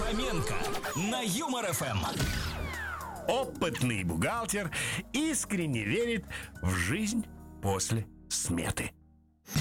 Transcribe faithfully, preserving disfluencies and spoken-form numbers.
Фоменко на Юмор ФМ. Опытный бухгалтер искренне верит в жизнь после сметы.